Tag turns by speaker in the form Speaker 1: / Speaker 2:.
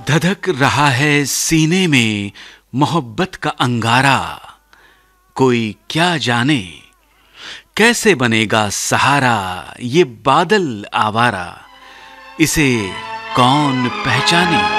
Speaker 1: धधक रहा है सीने में मोहब्बत का अंगारा, कोई क्या जाने कैसे बनेगा सहारा ये बादल आवारा, इसे कौन पहचाने।